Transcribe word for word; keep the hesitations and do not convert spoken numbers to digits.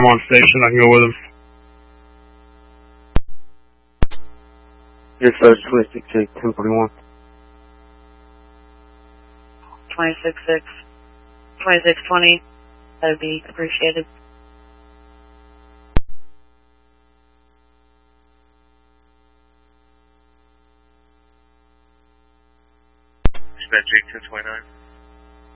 I'm on station. I can go with him. Your Sarge twenty-six eight, ten forty-one. twenty-six six, twenty-six twenty, that would be appreciated. Dispatch Jake ten twenty-nine.